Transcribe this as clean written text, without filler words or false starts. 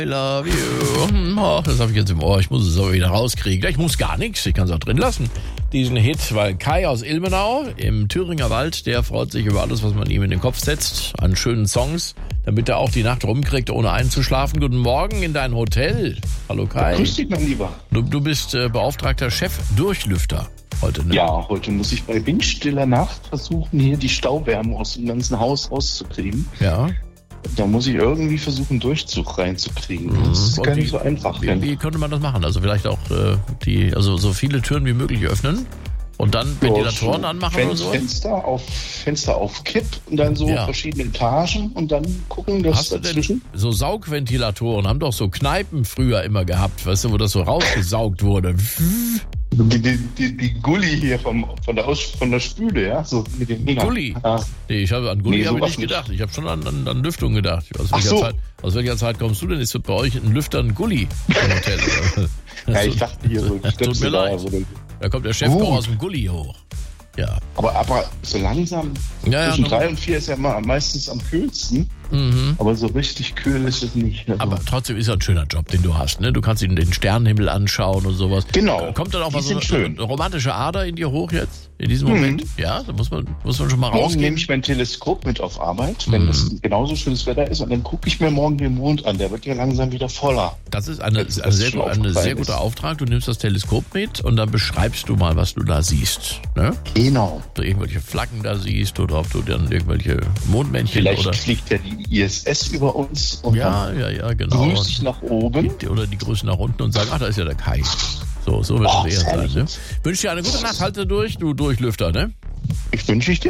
I love you. Oh, das habe ich jetzt im Ohr. Ich muss es aber wieder rauskriegen. Ich muss gar nichts. Ich kann es auch drin lassen. Diesen Hit, weil Kai aus Ilmenau im Thüringer Wald, der freut sich über alles, was man ihm in den Kopf setzt, an schönen Songs, damit er auch die Nacht rumkriegt, ohne einzuschlafen. Guten Morgen in dein Hotel. Hallo Kai. Grüß dich, mein Lieber. Du bist beauftragter Chef-Durchlüfter heute, ne? Ja, heute muss ich bei windstiller Nacht versuchen, hier die Stauwärme aus dem ganzen Haus rauszukriegen. Ja. Da muss ich irgendwie versuchen, Durchzug reinzukriegen. Das ist gar nicht so einfach. Wie könnte man das machen? Also vielleicht auch so viele Türen wie möglich öffnen und dann Ventilatoren anmachen oder so? Fenster auf Kipp und dann so verschiedene Etagen und dann gucken, dass Hast du dazwischen... denn so Saugventilatoren haben doch so Kneipen früher immer gehabt, weißt du, wo das so rausgesaugt wurde. Die Gulli hier von der Spüle, ja? So mit den Dingern. Gulli? Ah. Nee, ich habe an Gulli sowas nicht gedacht. Ich habe schon an Lüftung gedacht. Aus welcher Zeit kommst du denn? Ist bei euch ein Lüfter ein Gulli im Hotel? Ja, ich dachte hier so. Tut mir leid. Da kommt der Chef aus dem Gulli hoch. Ja. Aber so langsam, zwischen 3 und 4 ist ja meistens am kühlsten. Mhm. Aber so richtig kühl ist es nicht. Also. Aber trotzdem ist ja ein schöner Job, den du hast, ne? Du kannst ihn den Sternenhimmel anschauen und sowas. Genau. Kommt dann auch mal so eine romantische Ader in dir hoch jetzt, in diesem Moment? Ja, da muss man schon mal rausgehen. Morgen nehme ich mein Teleskop mit auf Arbeit, wenn das genauso schönes Wetter ist. Und dann gucke ich mir morgen den Mond an. Der wird ja langsam wieder voller. Das ist ein sehr guter Auftrag. Du nimmst das Teleskop mit und dann beschreibst du mal, was du da siehst. Ne? Genau. Ob du irgendwelche Flaggen da siehst oder ob du dann irgendwelche Mondmännchen Vielleicht fliegt ja die ISS über uns und ja, genau. grüßt dich nach oben. Oder die grüßen nach unten und sagen, ach, da ist ja der Kai. So wird es eher sein. Ne? Wünsche dir eine gute Nacht, halte durch, du Durchlüfter, ne? Ich wünsche ich dir